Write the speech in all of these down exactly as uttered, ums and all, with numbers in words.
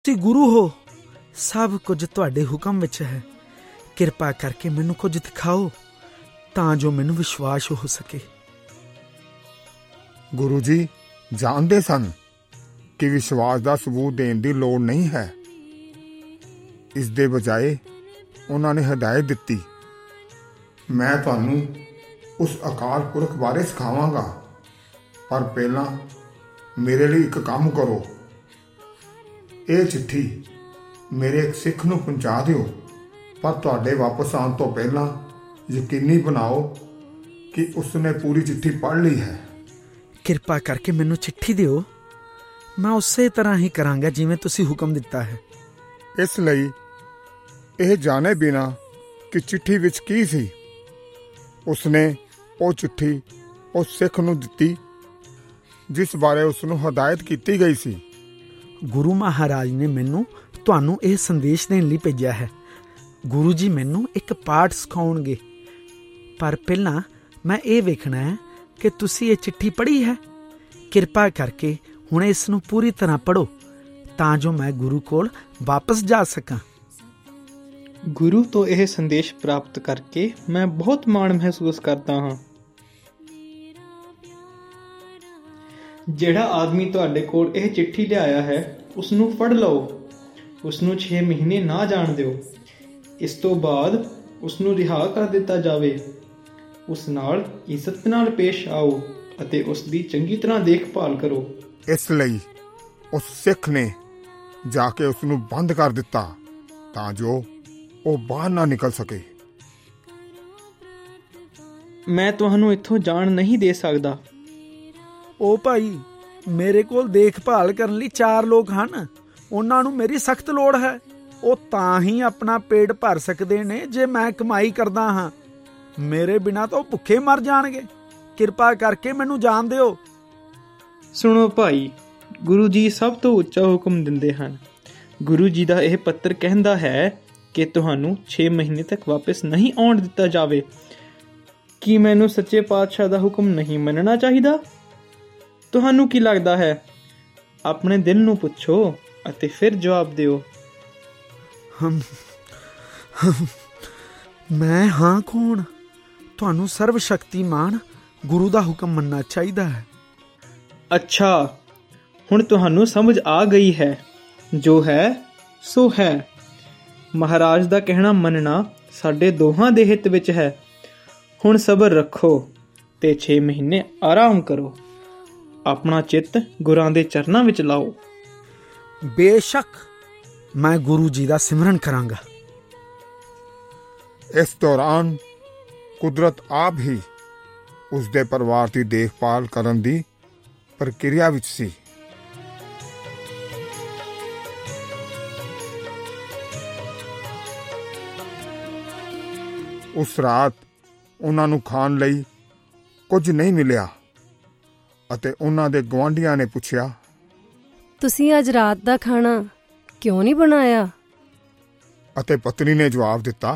ਤੁਸੀਂ ਗੁਰੂ ਹੋ, ਸਭ ਕੁਝ ਤੁਹਾਡੇ ਹੁਕਮ ਵਿੱਚ ਹੈ। ਕਿਰਪਾ ਕਰਕੇ ਮੈਨੂੰ ਕੁਝ ਦਿਖਾਓ ਤਾਂ ਜੋ ਮੈਨੂੰ ਵਿਸ਼ਵਾਸ ਹੋ ਸਕੇ। ਗੁਰੂ ਜੀ ਜਾਣਦੇ ਸਨ ਕਿ ਵਿਸ਼ਵਾਸ ਦਾ ਸਬੂਤ ਦੇਣ ਦੀ ਲੋੜ ਨਹੀਂ ਹੈ। ਇਸ ਦੇ ਬਜਾਏ ਉਹਨਾਂ ਨੇ ਹਦਾਇਤ ਦਿੱਤੀ, ਮੈਂ ਤੁਹਾਨੂੰ ਉਸ ਅਕਾਲ ਪੁਰਖ ਬਾਰੇ ਸਿਖਾਵਾਂਗਾ, ਪਰ ਪਹਿਲਾਂ ਮੇਰੇ ਲਈ ਇੱਕ ਕੰਮ ਕਰੋ। ਇਹ ਚਿੱਠੀ ਮੇਰੇ ਇੱਕ ਸਿੱਖ ਨੂੰ ਪਹੁੰਚਾ ਦਿਓ, ਪਰ ਤੁਹਾਡੇ ਵਾਪਸ ਆਉਣ ਤੋਂ ਪਹਿਲਾਂ ਯਕੀਨੀ ਬਣਾਓ ਕਿ ਉਸਨੇ ਪੂਰੀ ਚਿੱਠੀ ਪੜ੍ਹ ਲਈ ਹੈ। ਕਿਰਪਾ ਕਰਕੇ ਮੈਨੂੰ ਚਿੱਠੀ ਦਿਓ, ਮੈਂ ਉਸੇ ਤਰ੍ਹਾਂ ਹੀ ਕਰਾਂਗਾ ਜਿਵੇਂ ਤੁਸੀਂ ਹੁਕਮ ਦਿੱਤਾ ਹੈ। ਇਸ ਲਈ ਇਹ ਜਾਣੇ ਬਿਨਾਂ ਕਿ ਚਿੱਠੀ ਵਿੱਚ ਕੀ ਸੀ, ਉਸਨੇ ਉਹ ਚਿੱਠੀ ਉਸ ਸਿੱਖ ਨੂੰ ਦਿੱਤੀ ਜਿਸ ਬਾਰੇ ਉਸਨੂੰ ਹਦਾਇਤ ਕੀਤੀ ਗਈ ਸੀ। ਗੁਰੂ ਮਹਾਰਾਜ ਨੇ ਮੈਨੂੰ ਤੁਹਾਨੂੰ ਇਹ ਸੰਦੇਸ਼ ਦੇਣ ਲਈ ਭੇਜਿਆ ਹੈ। ਗੁਰੂ ਜੀ ਮੈਨੂੰ ਇੱਕ ਪਾਠ ਸਿਖਾਉਣਗੇ, ਪਰ ਪਹਿਲਾਂ ਮੈਂ ਇਹ ਵੇਖਣਾ ਹੈ ਕਿ ਤੁਸੀਂ ਇਹ ਚਿੱਠੀ ਪੜ੍ਹੀ ਹੈ। ਕਿਰਪਾ ਕਰਕੇ ਹੁਣ ਇਸ ਨੂੰ ਪੂਰੀ ਤਰ੍ਹਾਂ ਪੜ੍ਹੋ ਤਾਂ ਜੋ ਮੈਂ ਗੁਰੂ ਕੋਲ ਵਾਪਸ ਜਾ ਸਕਾਂ। ਗੁਰੂ ਤੋਂ ਇਹ ਸੰਦੇਸ਼ ਪ੍ਰਾਪਤ ਕਰਕੇ ਮੈਂ ਬਹੁਤ ਮਾਣ ਮਹਿਸੂਸ ਕਰਦਾ ਹਾਂ। ਜਿਹੜਾ ਆਦਮੀ ਤੁਹਾਡੇ ਕੋਲ ਇਹ ਚਿੱਠੀ ਲਿਆਇਆ ਹੈ ਉਸਨੂੰ ਫੜ ਲਓ, ਉਸਨੂੰ ਛੇ ਮਹੀਨੇ ਨਾ ਜਾਣ ਦਿਓ। ਇਸ ਤੋਂ ਬਾਅਦ ਉਸਨੂੰ ਰਿਹਾ ਕਰ ਦਿੱਤਾ ਜਾਵੇ। ਉਸ ਨਾਲ ਇੱਜ਼ਤ ਨਾਲ ਪੇਸ਼ ਆਓ ਅਤੇ ਉਸ ਦੀ ਚੰਗੀ ਤਰ੍ਹਾਂ ਦੇਖਭਾਲ ਕਰੋ। ਇਸ ਲਈ ਉਸ ਸਿੱਖ ਨੇ ਜਾ ਕੇ ਉਸਨੂੰ ਬੰਦ ਕਰ ਦਿੱਤਾ ਤਾਂ ਜੋ ਉਹ ਬਾਹਰ ਨਾ ਨਿਕਲ ਸਕੇ। ਮੈਂ ਤੁਹਾਨੂੰ ਇੱਥੋਂ ਜਾਣ ਨਹੀਂ ਦੇ ਸਕਦਾ। ਉਹ ਭਾਈ, ਮੇਰੇ ਕੋਲ ਦੇਖਭਾਲ ਕਰਨ ਲਈ ਚਾਰ ਲੋਕ ਹਨ, ਉਹਨਾਂ ਨੂੰ ਮੇਰੀ ਸਖਤ ਲੋੜ ਹੈ। ਉਹ ਤਾਂ ਹੀ ਆਪਣਾ ਪੇਟ ਭਰ ਸਕਦੇ ਨੇ ਜੇ ਮੈਂ ਕਮਾਈ ਕਰਦਾ ਹਾਂ। ਮੇਰੇ ਬਿਨਾਂ ਤਾਂ ਉਹ ਭੁੱਖੇ ਮਰ ਜਾਣਗੇ। ਕਿਰਪਾ ਕਰਕੇ ਮੈਨੂੰ ਜਾਣ ਦਿਓ। ਸੁਣੋ ਭਾਈ, ਗੁਰੂ ਜੀ ਸਭ ਤੋਂ ਉੱਚਾ ਹੁਕਮ ਦਿੰਦੇ ਹਨ। ਗੁਰੂ ਜੀ ਦਾ ਇਹ ਪੱਤਰ ਕਹਿੰਦਾ ਹੈ ਕਿ ਤੁਹਾਨੂੰ ਛੇ ਮਹੀਨੇ ਤੱਕ ਵਾਪਸ ਨਹੀਂ ਆਉਣ ਦਿੱਤਾ ਜਾਵੇ। ਕੀ ਮੈਨੂੰ ਸੱਚੇ ਪਾਤਸ਼ਾਹ ਦਾ ਹੁਕਮ ਨਹੀਂ ਮੰਨਣਾ ਚਾਹੀਦਾ? ਤੁਹਾਨੂੰ ਕੀ ਲੱਗਦਾ ਹੈ? ਆਪਣੇ ਦਿਲ ਨੂੰ ਪੁੱਛੋ ਅਤੇ ਫਿਰ ਜਵਾਬ ਦਿਓ। ਹਮ ਹਮ ਮੈਂ ਹਾਂ ਕੌਣ? ਤੁਹਾਨੂੰ ਸਰਵ ਸ਼ਕਤੀਮਾਨ ਗੁਰੂ ਦਾ ਹੁਕਮ ਮੰਨਣਾ ਚਾਹੀਦਾ ਹੈ। ਅੱਛਾ, ਹੁਣ ਤੁਹਾਨੂੰ ਸਮਝ ਆ ਗਈ ਹੈ। ਜੋ ਹੈ ਸੋ ਹੈ। ਮਹਾਰਾਜ ਦਾ ਕਹਿਣਾ ਮੰਨਣਾ ਸਾਡੇ ਦੋਹਾਂ ਦੇ ਹਿੱਤ ਵਿੱਚ ਹੈ। ਹੁਣ ਸਬਰ ਰੱਖੋ ਤੇ ਛੇ ਮਹੀਨੇ ਆਰਾਮ ਕਰੋ। ਆਪਣਾ ਚਿੱਤ ਗੁਰਾਂ ਦੇ ਚਰਨਾਂ ਵਿੱਚ ਲਾਓ। ਬੇਸ਼ੱਕ ਮੈਂ ਗੁਰੂ ਜੀ ਦਾ ਸਿਮਰਨ ਕਰਾਂਗਾ। ਇਸ ਦੌਰਾਨ ਕੁਦਰਤ ਆਪ ਹੀ ਉਸਦੇ ਪਰਿਵਾਰ ਦੀ ਦੇਖਭਾਲ ਕਰਨ ਦੀ ਪ੍ਰਕਿਰਿਆ ਵਿੱਚ ਸੀ। ਉਸ ਰਾਤ ਉਹਨਾਂ ਨੂੰ ਖਾਣ ਲਈ ਕੁਝ ਨਹੀਂ ਮਿਲਿਆ ਅਤੇ ਉਹਨਾਂ ਦੇ ਗੁਆਂਢੀਆਂ ਨੇ ਪੁੱਛਿਆ, ਤੁਸੀਂ ਅੱਜ ਰਾਤ ਦਾ ਖਾਣਾ ਕਿਉਂ ਨਹੀਂ ਬਣਾਇਆ? ਅਤੇ ਪਤਨੀ ਨੇ ਜਵਾਬ ਦਿੱਤਾ,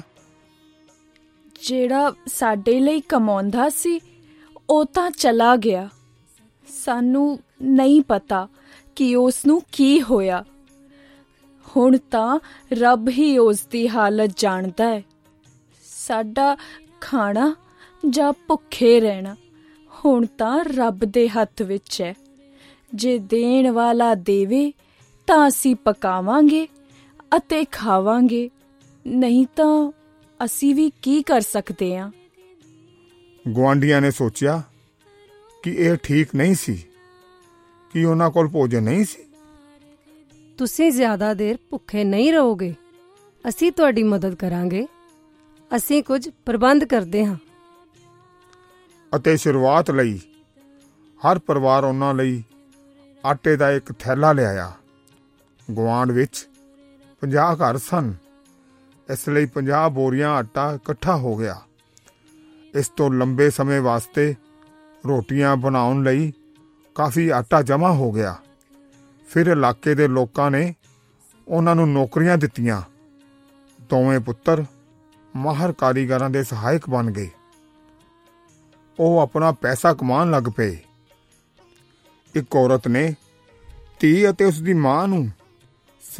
ਜਿਹੜਾ ਸਾਡੇ ਲਈ ਕਮਾਉਂਦਾ ਸੀ ਉਹ ਤਾਂ ਚਲਾ ਗਿਆ। ਸਾਨੂੰ ਨਹੀਂ ਪਤਾ ਕਿ ਉਸ ਨੂੰ ਕੀ ਹੋਇਆ। ਹੁਣ ਤਾਂ ਰੱਬ ਹੀ ਉਸ ਦੀ ਹਾਲਤ ਜਾਣਦਾ ਹੈ। ਸਾਡਾ ਖਾਣਾ ਜਾਂ ਭੁੱਖੇ ਰਹਿਣਾ ਹੁਣ ਤਾਂ ਰੱਬ ਦੇ ਹੱਥ ਵਿੱਚ ਹੈ। ਜੇ ਦੇਣ ਵਾਲਾ ਦੇਵੇ ਤਾਂ ਅਸੀਂ ਪਕਾਵਾਂਗੇ ਅਤੇ ਖਾਵਾਂਗੇ, ਨਹੀਂ ਤਾਂ ਅਸੀਂ ਵੀ ਕੀ ਕਰ ਸਕਦੇ ਹਾਂ। ਗੁਆਂਢੀਆਂ ਨੇ ਸੋਚਿਆ ਕਿ ਇਹ ਠੀਕ ਨਹੀਂ ਸੀ ਕਿ ਉਹਨਾਂ ਕੋਲ ਭੋਜਨ ਨਹੀਂ ਸੀ। ਤੁਸੀਂ ਜ਼ਿਆਦਾ ਦੇਰ ਭੁੱਖੇ ਨਹੀਂ ਰਹੋਗੇ, ਅਸੀਂ ਤੁਹਾਡੀ ਮਦਦ ਕਰਾਂਗੇ। ਅਸੀਂ ਕੁਝ ਪ੍ਰਬੰਧ ਕਰਦੇ ਹਾਂ। ਅਤੇ ਸ਼ੁਰੂਆਤ ਲਈ ਹਰ ਪਰਿਵਾਰ ਉਹਨਾਂ ਲਈ ਆਟੇ ਦਾ ਇੱਕ ਥੈਲਾ ਲਿਆਇਆ। ਗੁਆਂਢ ਵਿੱਚ ਪੰਜਾਹ ਘਰ ਸਨ, ਇਸ ਲਈ ਪੰਜਾਹ ਬੋਰੀਆਂ ਆਟਾ ਇਕੱਠਾ ਹੋ ਗਿਆ। ਇਸ ਤੋਂ ਲੰਬੇ ਸਮੇਂ ਵਾਸਤੇ ਰੋਟੀਆਂ ਬਣਾਉਣ ਲਈ ਕਾਫੀ ਆਟਾ ਜਮ੍ਹਾਂ ਹੋ ਗਿਆ। ਫਿਰ ਇਲਾਕੇ ਦੇ ਲੋਕਾਂ ਨੇ ਉਹਨਾਂ ਨੂੰ ਨੌਕਰੀਆਂ ਦਿੱਤੀਆਂ। ਦੋਵੇਂ ਪੁੱਤਰ ਮਾਹਰ ਕਾਰੀਗਰਾਂ ਦੇ ਸਹਾਇਕ ਬਣ ਗਏ। ਉਹ ਆਪਣਾ ਪੈਸਾ ਕਮਾਉਣ ਲੱਗ ਪਏ। ਇੱਕ ਔਰਤ ਨੇ ਧੀ ਅਤੇ ਉਸ ਦੀ ਮਾਂ ਨੂੰ